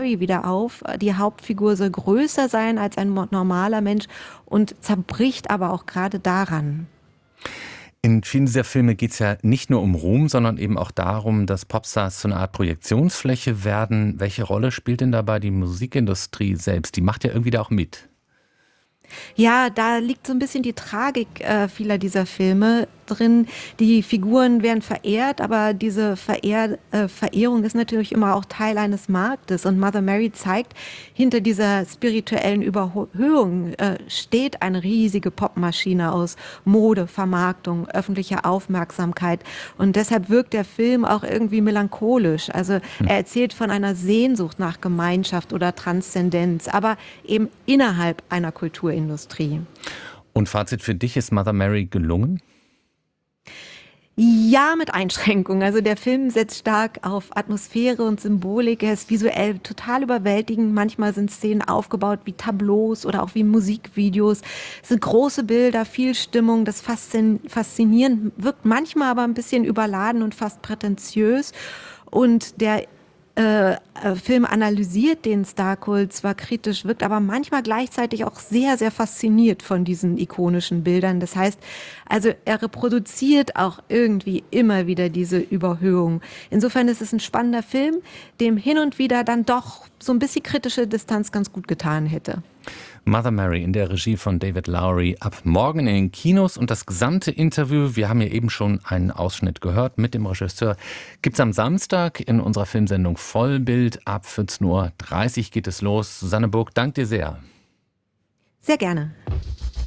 wieder auf. Die Hauptfigur soll größer sein als ein normaler Mensch und zerbricht aber auch gerade daran. In vielen dieser Filme geht es ja nicht nur um Ruhm, sondern eben auch darum, dass Popstars zu einer Art Projektionsfläche werden. Welche Rolle spielt denn dabei die Musikindustrie selbst? Die macht ja irgendwie da auch mit. Ja, da liegt so ein bisschen die Tragik vieler dieser Filme drin. Die Figuren werden verehrt, aber diese Verehrung ist natürlich immer auch Teil eines Marktes. Und Mother Mary zeigt, hinter dieser spirituellen Überhöhung steht eine riesige Popmaschine aus Mode, Vermarktung, öffentlicher Aufmerksamkeit. Und deshalb wirkt der Film auch irgendwie melancholisch. Also er erzählt von einer Sehnsucht nach Gemeinschaft oder Transzendenz, aber eben innerhalb einer Kulturindustrie. Und Fazit für dich, ist Mother Mary gelungen? Ja, mit Einschränkungen. Also der Film setzt stark auf Atmosphäre und Symbolik. Er ist visuell total überwältigend. Manchmal sind Szenen aufgebaut wie Tableaus oder auch wie Musikvideos. Es sind große Bilder, viel Stimmung. Das faszinierend wirkt manchmal aber ein bisschen überladen und fast prätentiös. Und der Film analysiert den Starkult zwar kritisch, wirkt aber manchmal gleichzeitig auch sehr, sehr fasziniert von diesen ikonischen Bildern. Das heißt, also er reproduziert auch irgendwie immer wieder diese Überhöhung. Insofern ist es ein spannender Film, dem hin und wieder dann doch so ein bisschen kritische Distanz ganz gut getan hätte. Mother Mary in der Regie von David Lowery ab morgen in den Kinos, und das gesamte Interview, wir haben ja eben schon einen Ausschnitt gehört mit dem Regisseur, gibt's am Samstag in unserer Filmsendung Vollbild. Ab 14:30 Uhr geht es los. Susanne Burg, danke dir sehr. Sehr gerne.